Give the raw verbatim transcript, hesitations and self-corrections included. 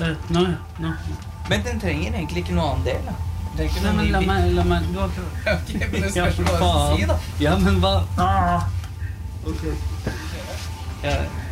Nå, nå. Men den trenger egentlig ikke noe annen del, da. Nei, men la meg, la meg, du har ikke... Ok, men det spørs hva du si, da. Ja, men hva? Ah. Ok. Ja.